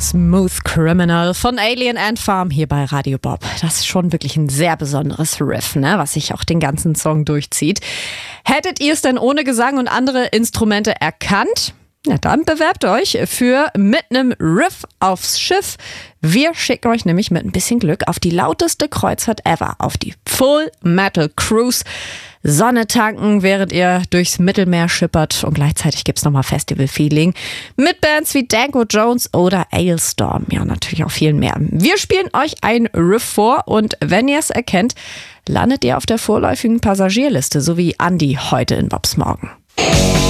Smooth Criminal von Alien Ant Farm hier bei Radio Bob. Das ist schon wirklich ein sehr besonderes Riff, ne, was sich auch den ganzen Song durchzieht. Hättet ihr es denn ohne Gesang und andere Instrumente erkannt? Na dann bewerbt euch für Mit nem Riff aufs Schiff. Wir schicken euch nämlich mit ein bisschen Glück auf die lauteste Kreuzfahrt ever, auf die Full Metal Cruise. Sonne tanken, während ihr durchs Mittelmeer schippert, und gleichzeitig gibt's nochmal Festival-Feeling mit Bands wie Danko Jones oder Alestorm. Ja, natürlich auch viel mehr. Wir spielen euch ein Riff vor, und wenn ihr es erkennt, landet ihr auf der vorläufigen Passagierliste, so wie Andi heute in Bobs Morgen.